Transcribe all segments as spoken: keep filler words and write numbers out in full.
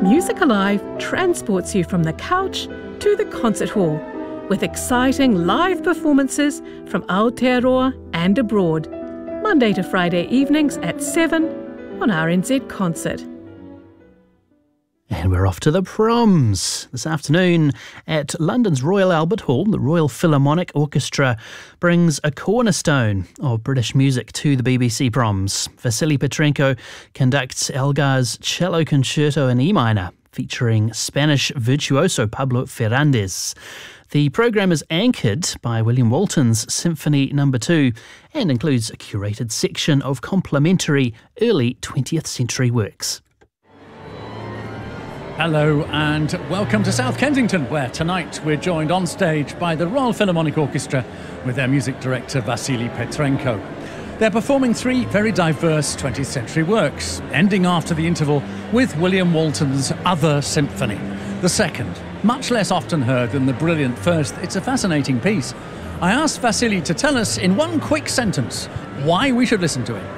Music Alive transports you from the couch to the concert hall with exciting live performances from Aotearoa and abroad, Monday to Friday evenings at seven on R N Z Concert. And we're off to the proms. This afternoon at London's Royal Albert Hall, the Royal Philharmonic Orchestra brings a cornerstone of British music to the B B C proms. Vasily Petrenko conducts Elgar's Cello Concerto in E minor, featuring Spanish virtuoso Pablo Ferrandez. The programme is anchored by William Walton's Symphony Number two and includes a curated section of complementary early twentieth century works. Hello and welcome to South Kensington, where tonight we're joined on stage by the Royal Philharmonic Orchestra with their music director Vasily Petrenko. They're performing three very diverse twentieth century works, ending after the interval with William Walton's Other Symphony, the second. Much less often heard than the brilliant first, it's a fascinating piece. I asked Vasily to tell us in one quick sentence why we should listen to it.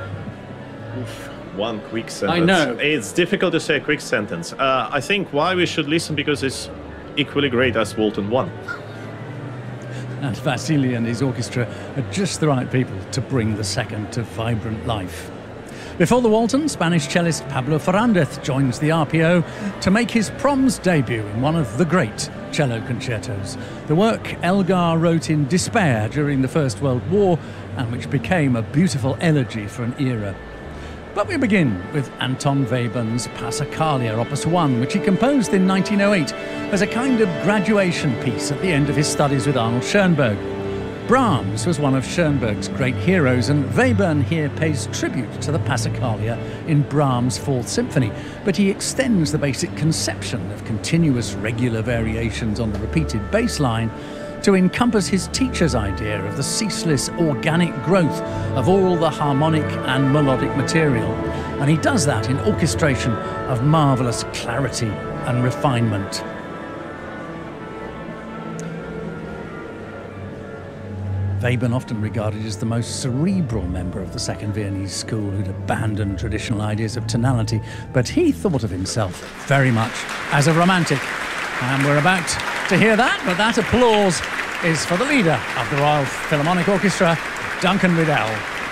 One quick sentence. I know. It's difficult to say a quick sentence. Uh, I think why we should listen, because it's equally great as Walton one. And Vasily and his orchestra are just the right people to bring the second to vibrant life. Before the Walton, Spanish cellist Pablo Ferrandez joins the R P O to make his proms debut in one of the great cello concertos. The work Elgar wrote in despair during the First World War and which became a beautiful elegy for an era. But we begin with Anton Webern's Passacaglia, Opus one, which he composed in nineteen oh eight as a kind of graduation piece at the end of his studies with Arnold Schoenberg. Brahms was one of Schoenberg's great heroes, and Webern here pays tribute to the Passacaglia in Brahms' Fourth Symphony, but he extends the basic conception of continuous regular variations on the repeated bass line to encompass his teacher's idea of the ceaseless organic growth of all the harmonic and melodic material. And he does that in orchestration of marvellous clarity and refinement. Webern, often regarded as the most cerebral member of the Second Viennese school who'd abandoned traditional ideas of tonality, but he thought of himself very much as a romantic. And we're about to hear that, but that applause is for the leader of the Royal Philharmonic Orchestra, Duncan Liddell.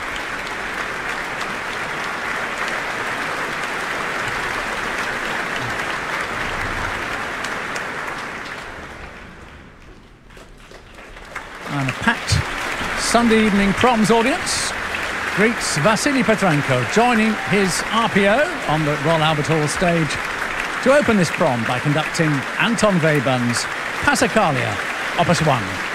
And a packed Sunday evening proms audience greets Vasily Petrenko, joining his R P O on the Royal Albert Hall stage to open this prom by conducting Anton Webern's Passacaglia, Opus one.